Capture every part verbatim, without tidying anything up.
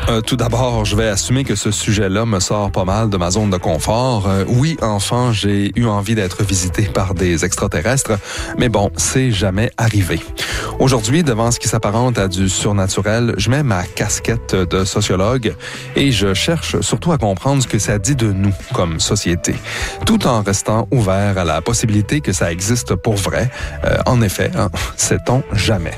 Euh, tout d'abord, je vais assumer que ce sujet-là me sort pas mal de ma zone de confort. Euh, oui, enfant, j'ai eu envie d'être visité par des extraterrestres, mais bon, c'est jamais arrivé. Aujourd'hui, devant ce qui s'apparente à du surnaturel, je mets ma casquette de sociologue et je cherche surtout à comprendre ce que ça dit de nous comme société, tout en restant ouvert à la possibilité que ça existe pour vrai. Euh, en effet, hein, sait-on jamais.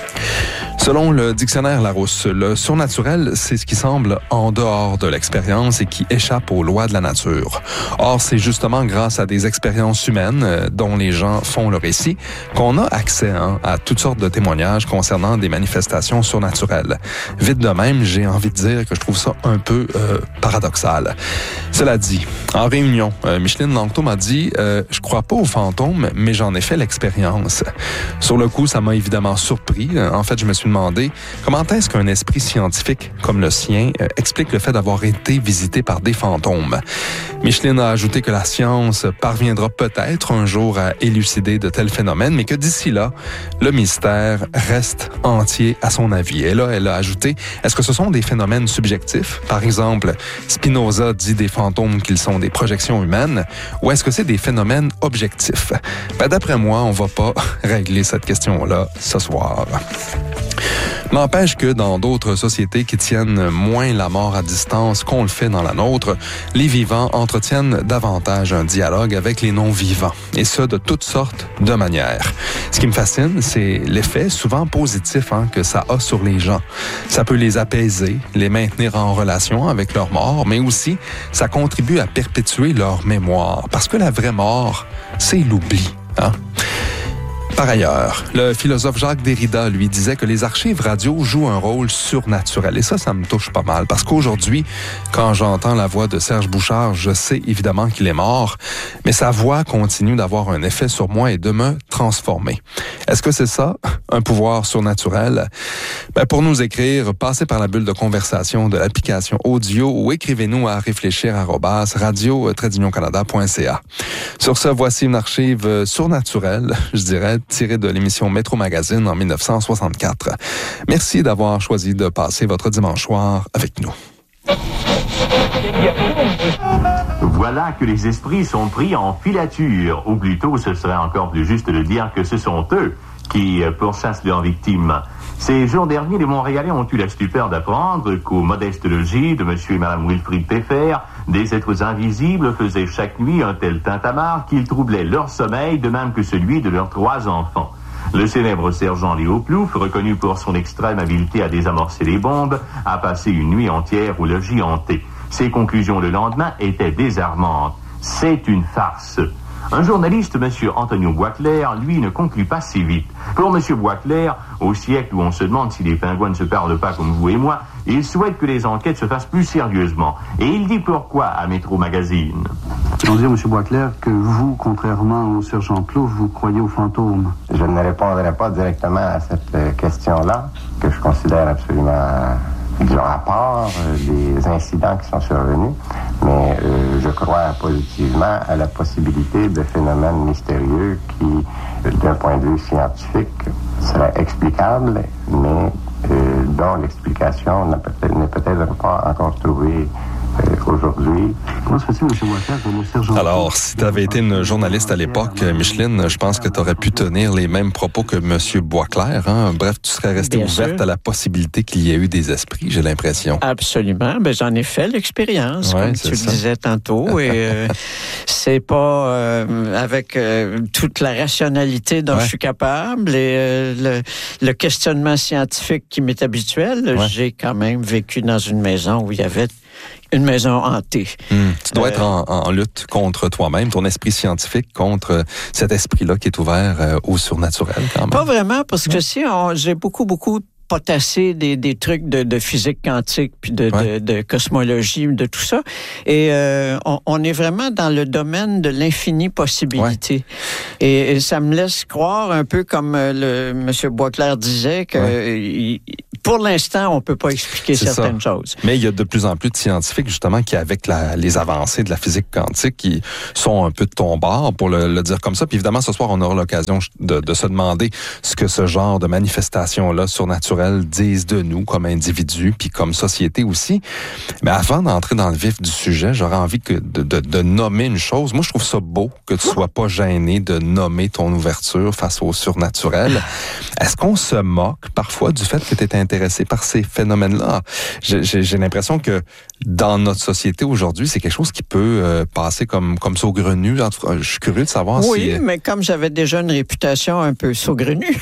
Selon le dictionnaire Larousse, le surnaturel, c'est ce qui semble en dehors de l'expérience et qui échappe aux lois de la nature. Or, c'est justement grâce à des expériences humaines euh, dont les gens font le récit qu'on a accès hein, à toutes sortes de témoignages concernant des manifestations surnaturelles. Vite de même, j'ai envie de dire que je trouve ça un peu euh, paradoxal. Cela dit, en réunion, euh, Micheline Langto m'a dit euh, « Je crois pas aux fantômes, mais j'en ai fait l'expérience. » Sur le coup, ça m'a évidemment surpris. En fait, je me suis demandé comment est-ce qu'un esprit scientifique comme le sien euh, explique le fait d'avoir été visité par des fantômes. Micheline a ajouté que la science parviendra peut-être un jour à élucider de tels phénomènes, mais que d'ici là, le mystère reste entier à son avis. Et là, elle a ajouté, est-ce que ce sont des phénomènes subjectifs? Par exemple, Spinoza dit des fantômes qu'ils sont des projections humaines, ou est-ce que c'est des phénomènes objectifs? Ben, d'après moi, on va pas régler cette question-là ce soir. N'empêche que dans d'autres sociétés qui tiennent moins la mort à distance qu'on le fait dans la nôtre, les vivants entretiennent davantage un dialogue avec les non-vivants, et ce, de toutes sortes de manières. Ce qui me fascine, c'est l'effet souvent positif hein, que ça a sur les gens. Ça peut les apaiser, les maintenir en relation avec leur mort, mais aussi ça contribue à perpétuer leur mémoire, parce que la vraie mort, c'est l'oubli. Hein? Par ailleurs, le philosophe Jacques Derrida lui disait que les archives radio jouent un rôle surnaturel. Et ça, ça me touche pas mal. Parce qu'aujourd'hui, quand j'entends la voix de Serge Bouchard, je sais évidemment qu'il est mort, mais sa voix continue d'avoir un effet sur moi et de me transformer. Est-ce que c'est ça, un pouvoir surnaturel? Ben, pour nous écrire, passez par la bulle de conversation de l'application audio ou écrivez-nous à réfléchir arobase radio tiret union canada point c a. Sur ce, voici une archive surnaturelle, je dirais, tiré de l'émission Métro Magazine en dix-neuf cent soixante-quatre. Merci d'avoir choisi de passer votre dimanche soir avec nous. Voilà que les esprits sont pris en filature, ou plutôt ce serait encore plus juste de dire que ce sont eux qui pourchassent leurs victimes. Ces jours derniers, les Montréalais ont eu la stupeur d'apprendre qu'au modeste logis de M. et Mme Wilfrid Peffer, des êtres invisibles faisaient chaque nuit un tel tintamarre qu'ils troublaient leur sommeil, de même que celui de leurs trois enfants. Le célèbre sergent Léo Plouffe, reconnu pour son extrême habileté à désamorcer les bombes, a passé une nuit entière au logis hanté. Ses conclusions le lendemain étaient désarmantes. C'est une farce. Un journaliste, M. Antonio Boisclair, lui, ne conclut pas si vite. Pour M. Boisclair, au siècle où on se demande si les pingouins ne se parlent pas comme vous et moi, il souhaite que les enquêtes se fassent plus sérieusement. Et il dit pourquoi à Métro Magazine. Je veux dire, M. Boisclair, que vous, contrairement au sergent Plouffe, vous croyez aux fantômes. Je ne répondrai pas directement à cette question-là, que je considère absolument... disons, à part euh, les incidents qui sont survenus, mais euh, je crois positivement à la possibilité de phénomènes mystérieux qui, d'un point de vue scientifique, seraient explicables, mais euh, dont l'explication n'est peut-être, n'est peut-être pas encore trouvée euh, aujourd'hui. Comment se fait-il, M. Boisclair, que le sergent... Alors, si tu avais été une journaliste à l'époque, Micheline, je pense que tu aurais pu tenir les mêmes propos que M. Boisclair. Hein? Bref, tu serais restée Bien ouverte sûr. à la possibilité qu'il y ait eu des esprits, j'ai l'impression. Absolument. Ben, j'en ai fait l'expérience, Ouais, comme c'est tu ça. le disais tantôt. Et euh, c'est pas euh, avec euh, toute la rationalité dont Ouais. je suis capable et euh, le, le questionnement scientifique qui m'est habituel. Ouais. J'ai quand même vécu dans une maison où il y avait une maison hantée. Hum, Tu dois Euh, être en, en lutte contre toi-même, ton esprit scientifique contre cet esprit-là qui est ouvert euh, au surnaturel quand même. Pas vraiment, parce que si on, j'ai beaucoup, beaucoup potassé des, des trucs de, de physique quantique, puis de, Ouais. de, de cosmologie, de tout ça. Et euh, on, on est vraiment dans le domaine de l'infinie possibilité. Ouais. Et, et ça me laisse croire, un peu comme le M. Boisclair disait, que ouais. il, pour l'instant, on peut pas expliquer C'est certaines ça. choses. Mais il y a de plus en plus de scientifiques, justement, qui, avec la, les avancées de la physique quantique, qui sont un peu de ton bord, pour le, le dire comme ça. Puis évidemment, ce soir, on aura l'occasion de, de se demander ce que ce genre de manifestation-là surnaturelle surnaturel disent de nous comme individus, puis comme société aussi. Mais avant d'entrer dans le vif du sujet, j'aurais envie que de, de, de nommer une chose. Moi, je trouve ça beau que tu sois pas gêné de nommer ton ouverture face au surnaturel. Est-ce qu'on se moque parfois du fait que tu es intéressé par ces phénomènes-là? J'ai, j'ai, j'ai l'impression que dans notre société aujourd'hui, c'est quelque chose qui peut euh, passer comme, comme saugrenu. Je suis curieux de savoir oui, si... Oui, mais comme j'avais déjà une réputation un peu saugrenue,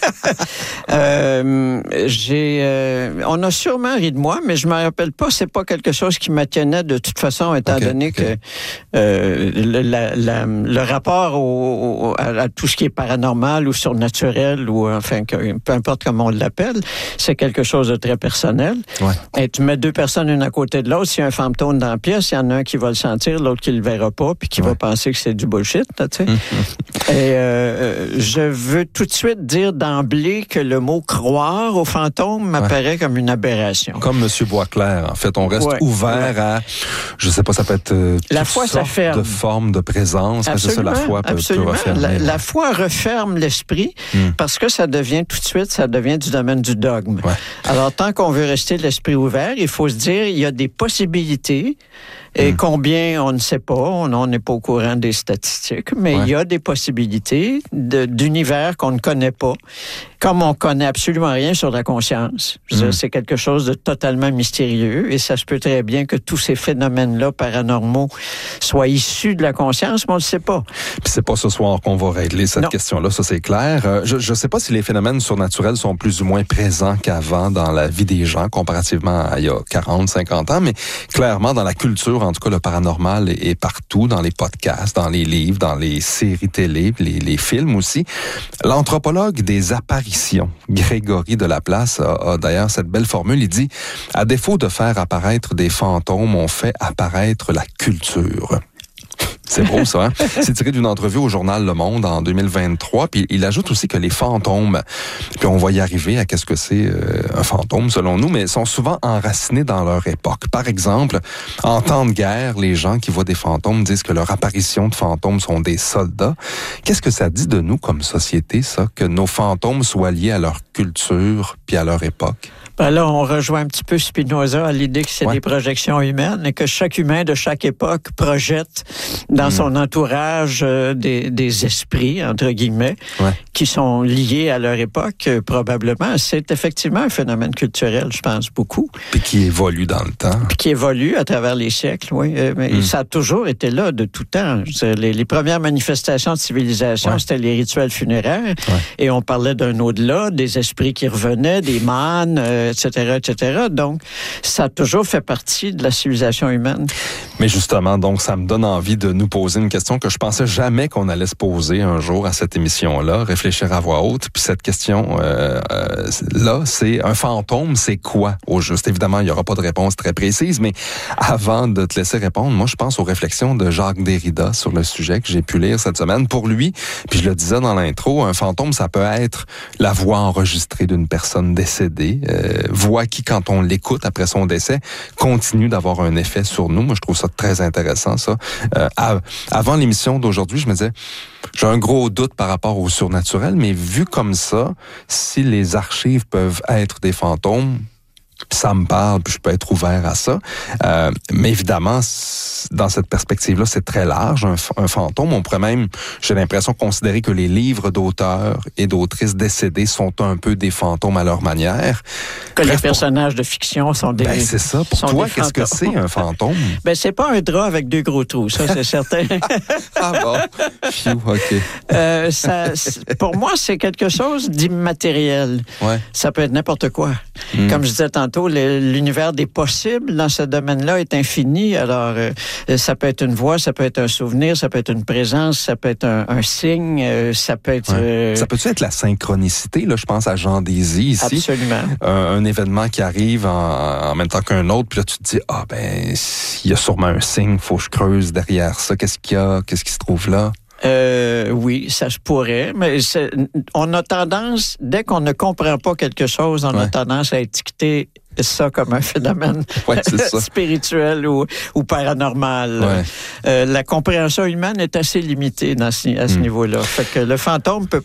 euh, j'ai, euh, on a sûrement ri de moi, mais je me rappelle pas, c'est pas quelque chose qui m'attenait de toute façon, étant okay, donné okay. que euh, le, la, la, le rapport au, au, à, à tout ce qui est paranormal ou surnaturel, ou enfin, que, peu importe comment on l'appelle, c'est quelque chose de très personnel. Ouais. Et tu mets deux personnes une à côté de l'autre, s'il y a un fantôme dans la pièce, il y en a un qui va le sentir, l'autre qui le verra pas, puis qui ouais. va penser que c'est du bullshit, tu sais. Et euh, je veux tout de suite dire d'emblée que le mot croire au fantôme m'apparaît ouais. comme une aberration. Comme M. Boisclair, en fait, on reste ouais. ouvert ouais. à, je sais pas, ça peut être euh, la foi, ça ferme. de forme de présence. Absolument, c'est ça, la foi peut, absolument. peut refermer. La, la foi referme l'esprit hum. parce que ça devient tout de suite, ça devient du domaine du dogme. Ouais. Alors, tant qu'on veut rester l'esprit ouvert, il faut se dire, il y a des possibilités. Et hum. combien, on ne sait pas, on n'est pas au courant des statistiques, mais ouais. il y a des possibilités de, d'univers qu'on ne connaît pas, comme on connaît absolument rien sur la conscience. Je veux dire, c'est quelque chose de totalement mystérieux, et ça se peut très bien que tous ces phénomènes-là paranormaux soient issus de la conscience, mais on ne le sait pas. Puis c'est pas ce soir qu'on va régler cette non. question-là, ça c'est clair. Euh, je ne sais pas si les phénomènes surnaturels sont plus ou moins présents qu'avant dans la vie des gens, comparativement à il y a quarante, cinquante ans, mais clairement dans la culture, en tout cas, le paranormal est, est partout, dans les podcasts, dans les livres, dans les séries télé, les, les films aussi. L'anthropologue des apparitions, Grégory Delaplace, a, a d'ailleurs cette belle formule. Il dit, à défaut de faire apparaître des fantômes, on fait apparaître la culture. C'est beau, ça. Hein? C'est tiré d'une entrevue au journal Le Monde en deux mille vingt-trois. Puis il ajoute aussi que les fantômes, puis on va y arriver à qu'est-ce que c'est euh, un fantôme selon nous, mais sont souvent enracinés dans leur époque. Par exemple, en temps de guerre, les gens qui voient des fantômes disent que leur apparition de fantômes sont des soldats. Qu'est-ce que ça dit de nous comme société, ça, que nos fantômes soient liés à leur culture puis à leur époque? Ben là, on rejoint un petit peu Spinoza à l'idée que c'est ouais. des projections humaines et que chaque humain de chaque époque projette dans mmh. son entourage euh, des, des esprits, entre guillemets, ouais. qui sont liés à leur époque, euh, probablement. C'est effectivement un phénomène culturel, je pense, beaucoup. Puis qui évolue dans le temps. Puis qui évolue à travers les siècles, oui. Euh, mais mmh. ça a toujours été là de tout temps. Je veux dire, les, les premières manifestations de civilisation, ouais. c'était les rituels funéraires. Ouais. Et on parlait d'un au-delà, des esprits qui revenaient, des mânes, euh, et cetera, et cetera. Donc, ça a toujours fait partie de la civilisation humaine. Mais justement, donc, ça me donne envie de nous poser une question que je pensais jamais qu'on allait se poser un jour à cette émission-là, réfléchir à voix haute. Puis cette question euh, euh, là, c'est un fantôme, c'est quoi au juste? Évidemment, il n'y aura pas de réponse très précise, mais avant de te laisser répondre, moi, je pense aux réflexions de Jacques Derrida sur le sujet que j'ai pu lire cette semaine. Pour lui, puis je le disais dans l'intro, un fantôme, ça peut être la voix enregistrée d'une personne décédée, euh, voix qui, quand on l'écoute après son décès, continue d'avoir un effet sur nous. Moi, je trouve ça très intéressant, ça. Euh, à, avant l'émission d'aujourd'hui, je me disais, j'ai un gros doute par rapport au surnaturel, mais vu comme ça, si les archives peuvent être des fantômes, ça me parle, puis je peux être ouvert à ça. Euh, mais évidemment, dans cette perspective-là, c'est très large, un, un fantôme. On pourrait même, j'ai l'impression, considérer que les livres d'auteurs et d'autrices décédés sont un peu des fantômes à leur manière. Que Bref, les personnages pour... de fiction sont des ben, c'est ça. Pour toi, qu'est-ce que c'est un fantôme? Ben, c'est pas un drap avec deux gros trous, ça, c'est certain. Ah bon? Phew, OK. Euh, ça, pour moi, c'est quelque chose d'immatériel. Ouais. Ça peut être n'importe quoi. Mm. Comme je disais tantôt, l'univers des possibles dans ce domaine-là est infini. Alors, euh, ça peut être une voix, ça peut être un souvenir, ça peut être une présence, ça peut être un, un signe, euh, ça peut être... Ouais. Euh... Ça peut être la synchronicité, là, je pense à Jean Désy ici. Absolument. Un, un événement qui arrive en, en même temps qu'un autre, puis là, tu te dis, ah ben, il y a sûrement un signe, faut que je creuse derrière ça. Qu'est-ce qu'il y a? Qu'est-ce qui se trouve là? Euh, oui, ça se pourrait, mais on a tendance, dès qu'on ne comprend pas quelque chose, on ouais. a tendance à étiqueter ça comme un phénomène ouais, ça. spirituel ou, ou paranormal. Ouais. Euh, la compréhension humaine est assez limitée dans ce, à ce mmh. niveau-là. Fait que le fantôme peut